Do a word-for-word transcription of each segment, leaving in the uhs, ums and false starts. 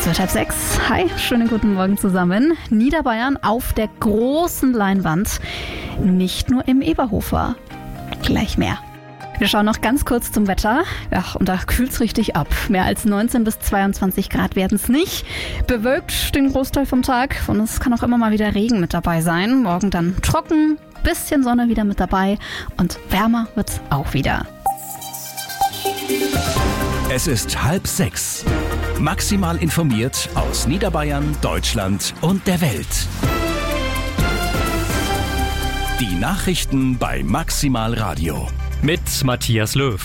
wird halb sechs. Hi, schönen guten Morgen zusammen. Niederbayern auf der großen Leinwand. Nicht nur im Eberhofer. Gleich mehr. Wir schauen noch ganz kurz zum Wetter. Ja, und da kühlt es richtig ab. Mehr als neunzehn bis zweiundzwanzig Grad werden es nicht. Bewölkt den Großteil vom Tag. Und es kann auch immer mal wieder Regen mit dabei sein. Morgen dann trocken, bisschen Sonne wieder mit dabei. Und wärmer wird es auch wieder. Es ist halb sechs. Maximal informiert aus Niederbayern, Deutschland und der Welt. Die Nachrichten bei Maximal Radio. Mit Matthias Löw.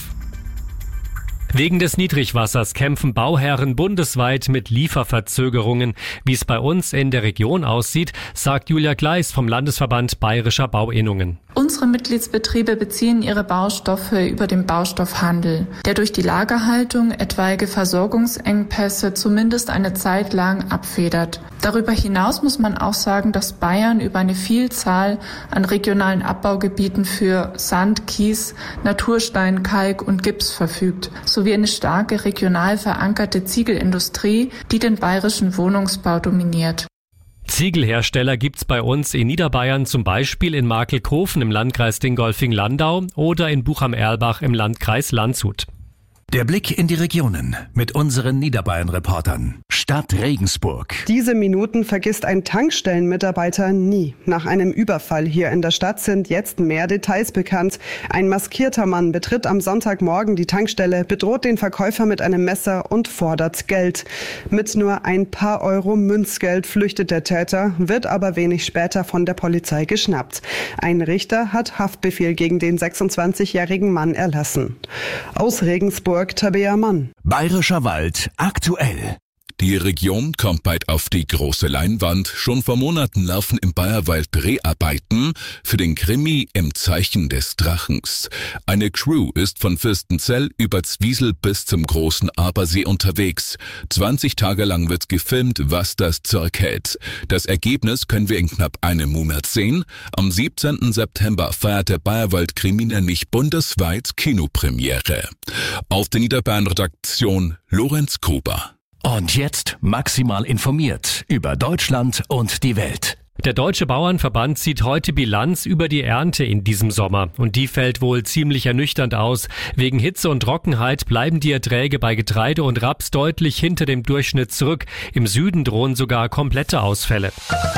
Wegen des Niedrigwassers kämpfen Bauherren bundesweit mit Lieferverzögerungen. Wie es bei uns in der Region aussieht, sagt Julia Gleis vom Landesverband Bayerischer Bauinnungen. Unsere Mitgliedsbetriebe beziehen ihre Baustoffe über den Baustoffhandel, der durch die Lagerhaltung etwaige Versorgungsengpässe zumindest eine Zeit lang abfedert. Darüber hinaus muss man auch sagen, dass Bayern über eine Vielzahl an regionalen Abbaugebieten für Sand, Kies, Naturstein, Kalk und Gips verfügt, sowie eine starke regional verankerte Ziegelindustrie, die den bayerischen Wohnungsbau dominiert. Ziegelhersteller gibt's bei uns in Niederbayern, zum Beispiel in Markelkofen im Landkreis Dingolfing-Landau oder in Bucham-Erlbach im Landkreis Landshut. Der Blick in die Regionen mit unseren Niederbayern-Reportern. Stadt Regensburg. Diese Minuten vergisst ein Tankstellenmitarbeiter nie. Nach einem Überfall hier in der Stadt sind jetzt mehr Details bekannt. Ein maskierter Mann betritt am Sonntagmorgen die Tankstelle, bedroht den Verkäufer mit einem Messer und fordert Geld. Mit nur ein paar Euro Münzgeld flüchtet der Täter, wird aber wenig später von der Polizei geschnappt. Ein Richter hat Haftbefehl gegen den sechsundzwanzigjährigen Mann erlassen. Aus Regensburg Tabea Mann. Bayerischer Wald aktuell. Die Region kommt bald auf die große Leinwand. Schon vor Monaten laufen im Bayerwald Dreharbeiten für den Krimi Im Zeichen des Drachens. Eine Crew ist von Fürstenzell über Zwiesel bis zum großen Abersee unterwegs. zwanzig Tage lang wird gefilmt, was das Zeug hält. Das Ergebnis können wir in knapp einem Monat sehen. Am siebzehnten September feiert der Bayerwald Krimi nämlich bundesweit Kinopremiere. Auf der Niederbayern-Redaktion Lorenz Gruber. Und jetzt maximal informiert über Deutschland und die Welt. Der Deutsche Bauernverband zieht heute Bilanz über die Ernte in diesem Sommer. Und die fällt wohl ziemlich ernüchternd aus. Wegen Hitze und Trockenheit bleiben die Erträge bei Getreide und Raps deutlich hinter dem Durchschnitt zurück. Im Süden drohen sogar komplette Ausfälle.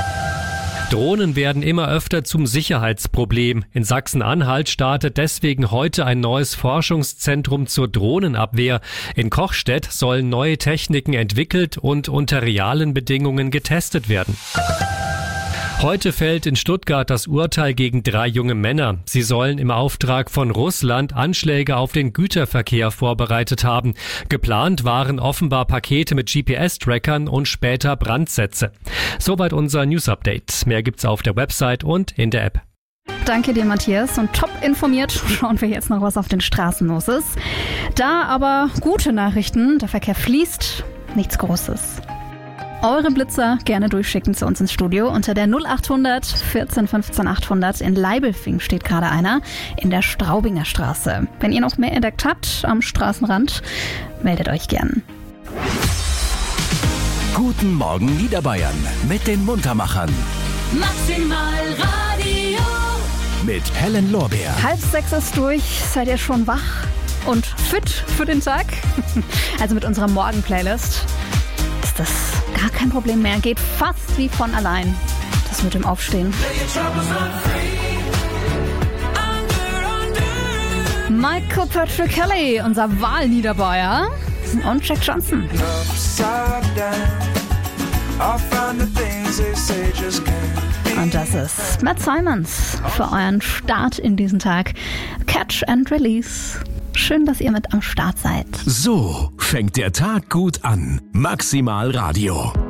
Drohnen werden immer öfter zum Sicherheitsproblem. In Sachsen-Anhalt startet deswegen heute ein neues Forschungszentrum zur Drohnenabwehr. In Kochstedt sollen neue Techniken entwickelt und unter realen Bedingungen getestet werden. Heute fällt in Stuttgart das Urteil gegen drei junge Männer. Sie sollen im Auftrag von Russland Anschläge auf den Güterverkehr vorbereitet haben. Geplant waren offenbar Pakete mit G P S-Trackern und später Brandsätze. Soweit unser News-Update. Mehr gibt's auf der Website und in der App. Danke dir, Matthias. Und top informiert schauen wir jetzt noch, was auf den Straßen los ist. Da aber gute Nachrichten. Der Verkehr fließt. Nichts Großes. Eure Blitzer gerne durchschicken zu uns ins Studio unter der null achthundert vierzehn fünfzehn achthundert. In Leibelfing steht gerade einer in der Straubinger Straße. Wenn ihr noch mehr entdeckt habt am Straßenrand, meldet euch gern. Guten Morgen Niederbayern mit den Muntermachern. Maximal Radio. Mit Helen Lorbeer. Halb sechs ist durch. Seid ihr schon wach und fit für den Tag? Also mit unserer Morgen-Playlist ist das gar kein Problem mehr. Geht fast wie von allein. Das mit dem Aufstehen. Michael Patrick Kelly, unser Wahlniederbayer. Und Jack Johnson. Und das ist Matt Simons für euren Start in diesen Tag. Catch and Release. Schön, dass ihr mit am Start seid. So fängt der Tag gut an. Maximal Radio.